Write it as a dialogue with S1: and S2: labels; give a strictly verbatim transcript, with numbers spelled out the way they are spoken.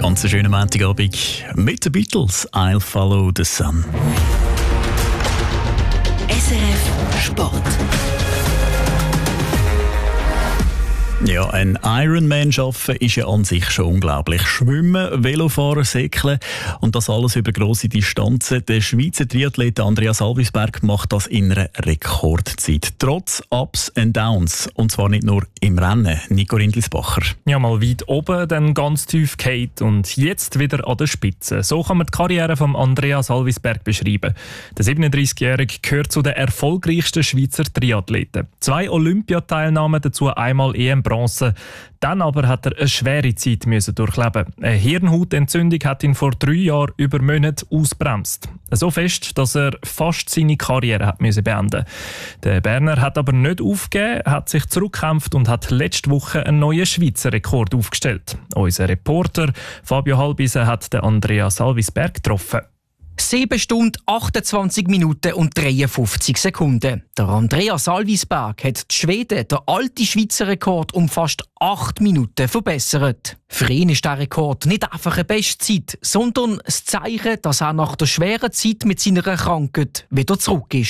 S1: Ganz schönen Montagabend mit den Beatles. I'll follow the sun.
S2: S R F Sport.
S1: Ja, ein Ironman schaffen ist ja an sich schon unglaublich. Schwimmen, Velofahren, Segeln und das alles über grosse Distanzen. Der Schweizer Triathlet Andreas Alvisberg macht das in einer Rekordzeit. Trotz Ups and Downs. Und zwar nicht nur im Rennen. Nico Rindlisbacher.
S3: Ja, mal weit oben, dann ganz tief gefallen und jetzt wieder an der Spitze. So kann man die Karriere von Andreas Alvisberg beschreiben. Der siebenunddreißigjährige gehört zu den erfolgreichsten Schweizer Triathleten. Zwei Olympiateilnahmen, dazu einmal E M Bronze. Dann aber hat er eine schwere Zeit müssen durchleben. Eine Hirnhautentzündung hat ihn vor drei Jahren über Monate ausbremst. So fest, dass er fast seine Karriere hat müssen beenden. Der Berner hat aber nicht aufgegeben, hat sich zurückgekämpft und hat letzte Woche einen neuen Schweizer Rekord aufgestellt. Unser Reporter Fabio Halbise hat den Andreas Alvisberg getroffen.
S4: sieben Stunden, achtundzwanzig Minuten und dreiundfünfzig Sekunden. Der Andreas Alvisberg hat die Schweden den alten Schweizer Rekord um fast acht Minuten verbessert. Für ihn ist der Rekord nicht einfach eine Bestzeit, sondern das Zeichen, dass er nach der schweren Zeit mit seiner Krankheit wieder zurück ist.